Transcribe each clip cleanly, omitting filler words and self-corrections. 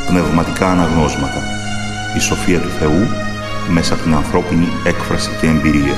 πνευματικά αναγνώσματα. Η σοφία του Θεού μέσα από την ανθρώπινη έκφραση και εμπειρία.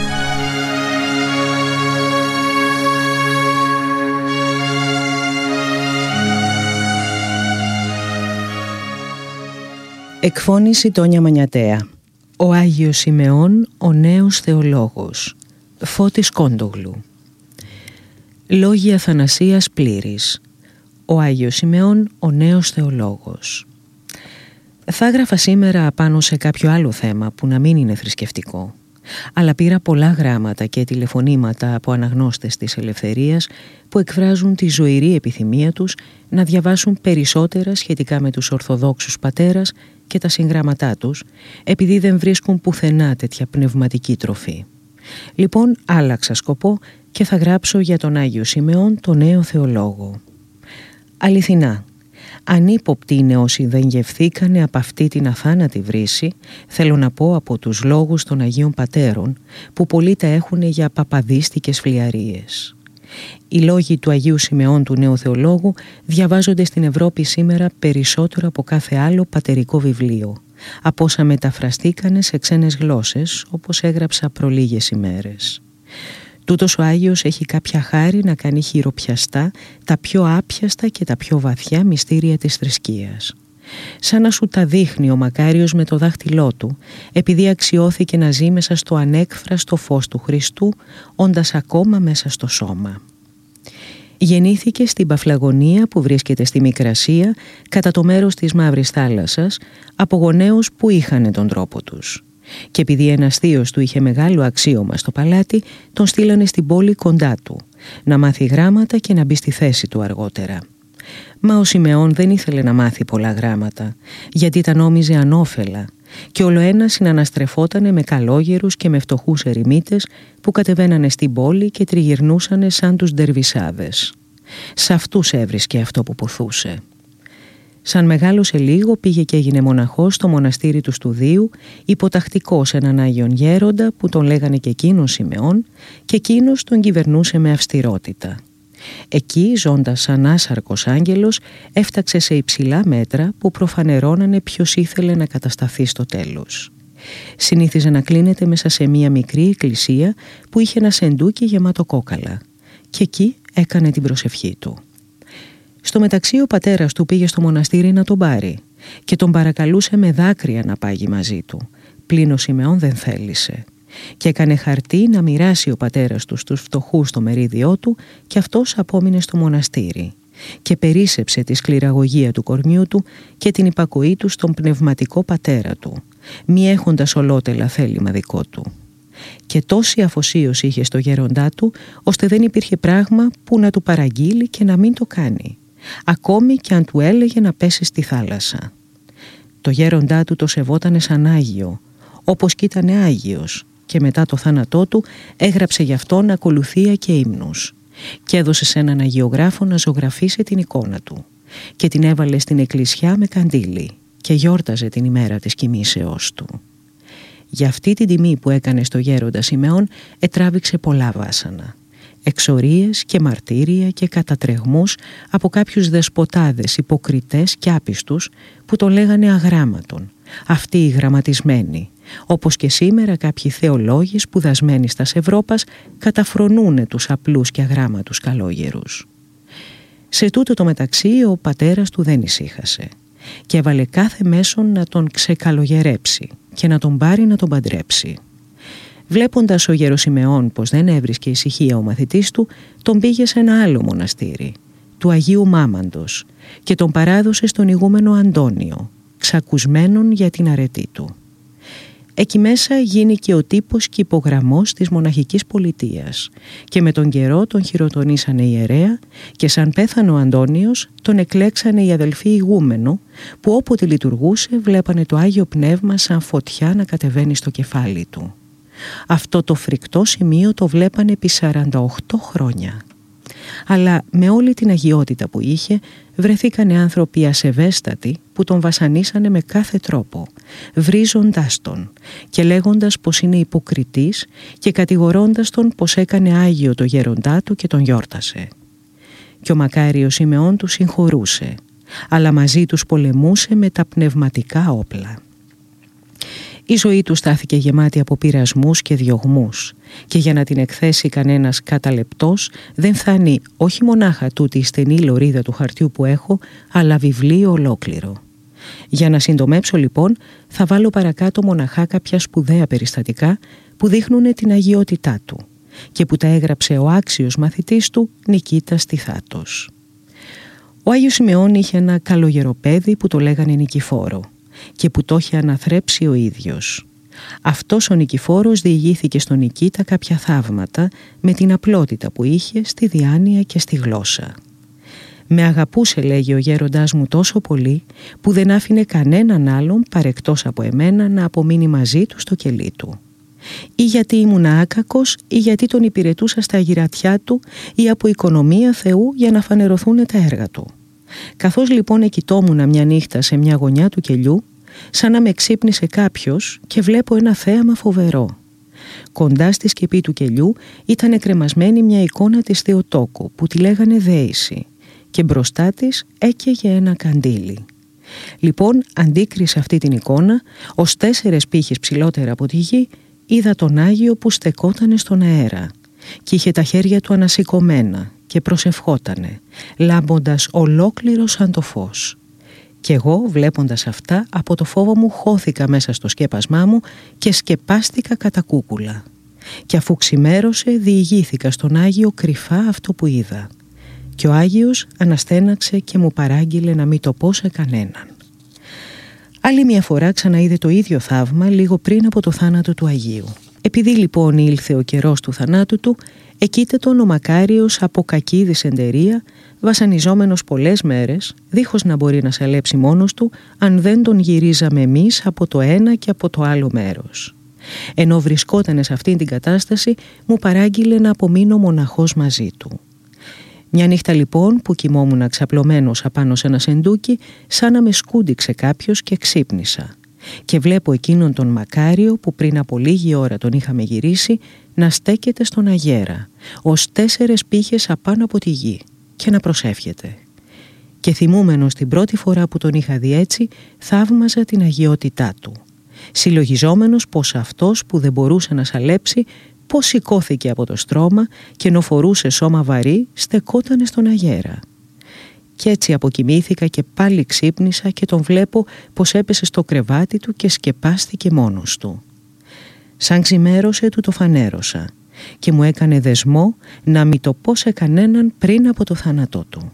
Εκφώνηση Τόνια Μανιατέα. Ο Άγιος Σιμεών, ο νέος θεολόγος. Φώτης Κόντογλου. Λόγοι Αθανασίας Πλήρης. Ο Άγιος Σιμεών, ο νέος θεολόγος. Θα έγραφα σήμερα πάνω σε κάποιο άλλο θέμα που να μην είναι θρησκευτικό. Αλλά πήρα πολλά γράμματα και τηλεφωνήματα από αναγνώστες της ελευθερίας που εκφράζουν τη ζωηρή επιθυμία τους να διαβάσουν περισσότερα σχετικά με τους Ορθοδόξους πατέρας και τα συγγράμματά τους, επειδή δεν βρίσκουν πουθενά τέτοια πνευματική τροφή. Λοιπόν, άλλαξα σκοπό και θα γράψω για τον Άγιο Σιμεών, τον νέο θεολόγο. Αληθινά, ανύποπτοι είναι όσοι δεν γευθήκανε από αυτή την αθάνατη βρύση, θέλω να πω από τους λόγους των Αγίων Πατέρων, που πολλοί τα έχουν για παπαδίστικες φλιαρίες. Οι λόγοι του Αγίου Σιμεών του νέου θεολόγου διαβάζονται στην Ευρώπη σήμερα περισσότερο από κάθε άλλο πατερικό βιβλίο, από όσα μεταφραστήκανε σε ξένες γλώσσες, όπως έγραψα προλίγες ημέρες. Τούτος ο Άγιος έχει κάποια χάρη να κάνει χειροπιαστά τα πιο άπιαστα και τα πιο βαθιά μυστήρια της θρησκείας. Σαν να σου τα δείχνει ο μακάριος με το δάχτυλό του, επειδή αξιώθηκε να ζει μέσα στο ανέκφραστο φως του Χριστού, όντας ακόμα μέσα στο σώμα. Γεννήθηκε στην Παφλαγωνία που βρίσκεται στη Μικρασία, κατά το μέρος της Μαύρης Θάλασσας, από γονέους που είχαν τον τρόπο τους. Και επειδή ένας θείος του είχε μεγάλο αξίωμα στο παλάτι, τον στείλανε στην πόλη κοντά του, να μάθει γράμματα και να μπει στη θέση του αργότερα. Μα ο Σιμεών δεν ήθελε να μάθει πολλά γράμματα, γιατί τα νόμιζε ανώφελα και ολοένα συναναστρεφότανε με καλόγερους και με φτωχούς ερημίτες που κατεβαίνανε στην πόλη και τριγυρνούσανε σαν τους ντερβισάδες. Σ' αυτούς έβρισκε αυτό που ποθούσε. Σαν μεγάλωσε λίγο πήγε και έγινε μοναχός στο μοναστήρι του Στουδίου, υποτακτικός σε έναν Άγιον Γέροντα που τον λέγανε και εκείνον Σιμεών, και εκείνος τον κυβερνούσε με αυστηρότητα. Εκεί, ζώντας σαν άσαρκος άγγελος, έφταξε σε υψηλά μέτρα που προφανερώνανε ποιος ήθελε να κατασταθεί στο τέλος. Συνήθιζε να κλείνεται μέσα σε μία μικρή εκκλησία που είχε ένα σεντούκι γεμάτο κόκαλα, και εκεί έκανε την προσευχή του. Στο μεταξύ ο πατέρας του πήγε στο μοναστήρι να τον πάρει και τον παρακαλούσε με δάκρυα να πάγει μαζί του. Πλην ο Σιμεών δεν θέλησε και έκανε χαρτί να μοιράσει ο πατέρας του στους φτωχούς το μερίδιό του, και αυτός απόμεινε στο μοναστήρι και περίσσεψε τη σκληραγωγία του κορμιού του και την υπακοή του στον πνευματικό πατέρα του, μη έχοντας ολότελα θέλημα δικό του. Και τόση αφοσίωση είχε στο γέροντά του, ώστε δεν υπήρχε πράγμα που να του παραγγείλει και να μην το κάνει, ακόμη και αν του έλεγε να πέσει στη θάλασσα. Το γέροντά του το σεβότανε σαν Άγιο, όπως κι ήτανε Άγιος, και μετά το θάνατό του έγραψε γι' αυτόν ακολουθία και ύμνους και έδωσε σε έναν αγιογράφο να ζωγραφίσει την εικόνα του και την έβαλε στην εκκλησιά με καντήλι και γιόρταζε την ημέρα της κοιμήσεώς του. Για αυτή την τιμή που έκανε στο γέροντα Σιμεών ετράβηξε πολλά βάσανα, εξορίες και μαρτύρια και κατατρεγμούς από κάποιους δεσποτάδες υποκριτές και άπιστους που τον λέγανε αγράμματον, αυτοί οι γραμματισμένοι, όπως και σήμερα κάποιοι θεολόγοι σπουδασμένοι στας Ευρώπας καταφρονούνε τους απλούς και αγράμματους καλόγερους. Σε τούτο το μεταξύ ο πατέρας του δεν ησύχασε και έβαλε κάθε μέσον να τον ξεκαλογερέψει και να τον πάρει να τον παντρέψει. Βλέποντας ο Γεροσιμεών πως δεν έβρισκε ησυχία ο μαθητής του, τον πήγε σε ένα άλλο μοναστήρι, του Αγίου Μάμαντος, και τον παράδωσε στον ηγούμενο Αντώνιο, ξακουσμένον για την αρετή του. Εκεί μέσα γίνηκε ο τύπος και υπογραμμός της μοναχικής πολιτείας και με τον καιρό τον χειροτονήσανε ιερέα και σαν πέθανε ο Αντώνιος τον εκλέξανε οι αδελφοί ηγούμενο που όποτε λειτουργούσε βλέπανε το Άγιο Πνεύμα σαν φωτιά να κατεβαίνει στο κεφάλι του. Αυτό το φρικτό σημείο το βλέπανε επί 48 χρόνια. Αλλά με όλη την αγιότητα που είχε βρεθήκανε άνθρωποι ασεβέστατοι που τον βασανίσανε με κάθε τρόπο, βρίζοντάς τον και λέγοντας πως είναι υποκριτής και κατηγορώντας τον πως έκανε άγιο το γέροντά του και τον γιόρτασε. Και ο μακάριος Σιμεών του συγχωρούσε, αλλά μαζί τους πολεμούσε με τα πνευματικά όπλα. Η ζωή του στάθηκε γεμάτη από πειρασμούς και διωγμούς και για να την εκθέσει κανένας καταλεπτός δεν φτάνει όχι μονάχα τούτη η στενή λωρίδα του χαρτιού που έχω, αλλά βιβλίο ολόκληρο. Για να συντομέψω λοιπόν θα βάλω παρακάτω μοναχά κάποια σπουδαία περιστατικά που δείχνουν την αγιότητά του και που τα έγραψε ο άξιος μαθητής του Νικήτας Τιθάτος. Ο Άγιος Σημεών είχε ένα καλογεροπέδι που το λέγανε Νικηφόρο και που το είχε αναθρέψει ο ίδιος. Αυτός ο Νικηφόρος διηγήθηκε στον Νικήτα κάποια θαύματα με την απλότητα που είχε στη διάνοια και στη γλώσσα. «Με αγαπούσε», λέγει ο γέροντάς μου, τόσο πολύ που δεν άφηνε κανέναν άλλον παρεκτός από εμένα να απομείνει μαζί του στο κελί του. Ή γιατί ήμουν άκακος ή γιατί τον υπηρετούσα στα γυρατιά του ή από οικονομία Θεού για να φανερωθούν τα έργα του. Καθώς λοιπόν εκοιτόμουν μια νύχτα σε μια γωνιά του κελιού, σαν να με ξύπνησε κάποιος και βλέπω ένα θέαμα φοβερό. Κοντά στη σκεπή του κελιού ήταν κρεμασμένη μια εικόνα της Θεοτόκου που τη λέγανε Δέηση και μπροστά της έκαιγε ένα καντήλι. Λοιπόν, αντίκρισα αυτή την εικόνα, ως 4 πύχες ψηλότερα από τη γη, είδα τον Άγιο που στεκότανε στον αέρα και είχε τα χέρια του ανασηκωμένα και προσευχότανε, λάμποντας ολόκληρο σαν το φως. Κι εγώ, βλέποντας αυτά, από το φόβο μου χώθηκα μέσα στο σκέπασμά μου και σκεπάστηκα κατά κούκουλα. Και αφού ξημέρωσε, διηγήθηκα στον Άγιο κρυφά αυτό που είδα. Και ο Άγιος αναστέναξε και μου παράγγειλε να μην το πω σε κανέναν. Άλλη μια φορά ξαναείδε το ίδιο θαύμα λίγο πριν από το θάνατο του Αγίου. Επειδή λοιπόν ήλθε ο καιρός του θανάτου του, εκείτε τον ο Μακάριος από κακή δυσεντερία, βασανιζόμενος πολλές μέρες, δίχως να μπορεί να σαλέψει μόνος του, αν δεν τον γυρίζαμε εμείς από το ένα και από το άλλο μέρος. Ενώ βρισκότανε σε αυτήν την κατάσταση, μου παράγγειλε να απομείνω μοναχός μαζί του. Μια νύχτα λοιπόν που κοιμόμουν ξαπλωμένος απάνω σε ένα σεντούκι, σαν να με σκούντιξε κάποιος και ξύπνησα. Και βλέπω εκείνον τον Μακάριο που πριν από λίγη ώρα τον είχαμε γυρίσει να στέκεται στον αγέρα, ως 4 πύχες απάνω από τη γη και να προσεύχεται. Και θυμούμενος την πρώτη φορά που τον είχα δει έτσι, θαύμαζα την αγιότητά του, συλλογιζόμενος πως αυτός που δεν μπορούσε να σαλέψει, πως σηκώθηκε από το στρώμα και ενώ φορούσε σώμα βαρύ, στεκότανε στον αγέρα. Κι έτσι αποκοιμήθηκα και πάλι ξύπνησα και τον βλέπω πως έπεσε στο κρεβάτι του και σκεπάστηκε μόνος του. Σαν ξημέρωσε του το φανέρωσα και μου έκανε δεσμό να μην το πω σε κανέναν πριν από το θάνατό του.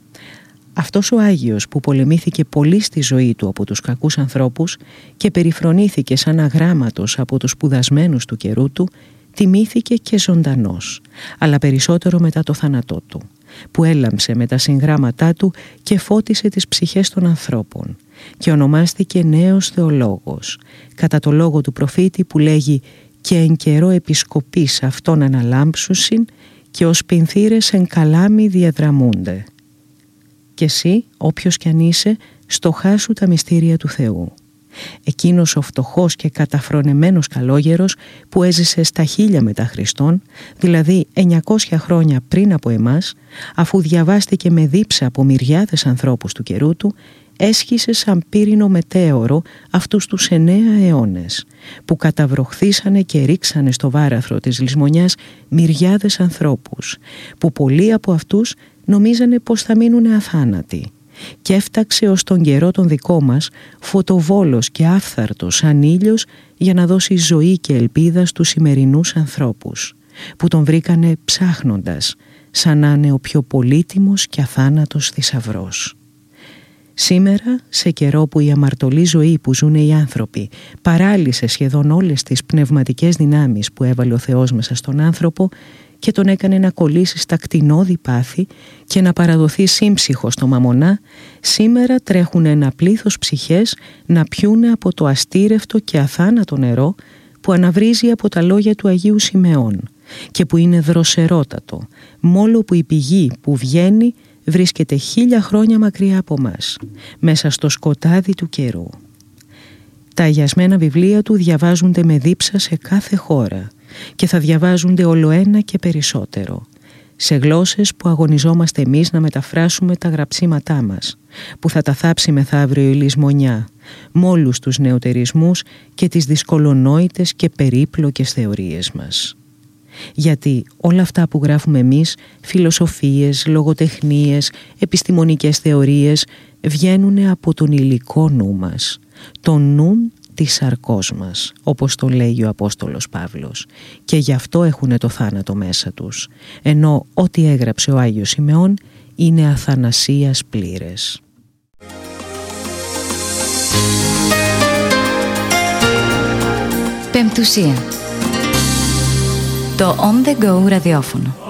Αυτός ο Άγιος που πολεμήθηκε πολύ στη ζωή του από τους κακούς ανθρώπους και περιφρονήθηκε σαν αγράμματος από τους σπουδασμένους του καιρού του, τιμήθηκε και ζωντανός, αλλά περισσότερο μετά το θάνατό του, που έλαμψε με τα συγγράμματά του και φώτισε τις ψυχές των ανθρώπων και ονομάστηκε νέος θεολόγος, κατά το λόγο του προφήτη που λέγει «και εν καιρό επισκοπής αυτόν αναλάμψουσιν και ως πινθύρες εν καλάμι διαδραμούνται». Και εσύ, όποιος κι αν είσαι, στοχάσου τα μυστήρια του Θεού. Εκείνος ο φτωχός και καταφρονεμένος καλόγερος που έζησε στα 1000 μετά Χριστόν, δηλαδή 900 χρόνια πριν από εμάς, αφού διαβάστηκε με δίψα από μυριάδες ανθρώπους του καιρού του, έσχισε σαν πύρινο μετέωρο αυτούς τους 9 αιώνες, που καταβροχθήσανε και ρίξανε στο βάραθρο της λησμονιάς μυριάδες ανθρώπους, που πολλοί από αυτούς νομίζανε πως θα μείνουν αθάνατοι. Και έφταξε ως τον καιρό τον δικό μας, φωτοβόλος και άφθαρτος σαν ήλιος, για να δώσει ζωή και ελπίδα στους σημερινούς ανθρώπους, που τον βρήκανε ψάχνοντας, σαν να είναι ο πιο πολύτιμος και αθάνατος θησαυρός. Σήμερα, σε καιρό που η αμαρτωλή ζωή που ζουν οι άνθρωποι παράλυσε σχεδόν όλες τις πνευματικές δυνάμεις που έβαλε ο Θεός μέσα στον άνθρωπο και τον έκανε να κολλήσει στα κτηνώδη πάθη και να παραδοθεί σύμψυχο στο μαμονά, σήμερα τρέχουν ένα πλήθος ψυχές να πιούνε από το αστήρευτο και αθάνατο νερό που αναβρίζει από τα λόγια του Αγίου Σημεών και που είναι δροσερότατο, μόλο που η πηγή που βγαίνει βρίσκεται 1000 χρόνια μακριά από μας, μέσα στο σκοτάδι του καιρού. Τα αγιασμένα βιβλία του διαβάζονται με δίψα σε κάθε χώρα και θα διαβάζονται ολοένα και περισσότερο. σε γλώσσες που αγωνιζόμαστε εμείς να μεταφράσουμε τα γραψίματά μας, που θα τα θάψει μεθαύριο η λησμονιά, με όλους τους νεωτερισμούς και τις δυσκολονόητες και περίπλοκες θεωρίες μας. Γιατί όλα αυτά που γράφουμε εμείς, φιλοσοφίες, λογοτεχνίες, επιστημονικές θεωρίες, βγαίνουν από τον υλικό νου μας, τον νου της σαρκός μας, όπως το λέει ο Απόστολος Παύλος, και γι' αυτό έχουν το θάνατο μέσα τους, ενώ ό,τι έγραψε ο Άγιος Σιμεών είναι αθανασίας πλήρες. Πεμπτουσία. Το On The Go ραδιόφωνο.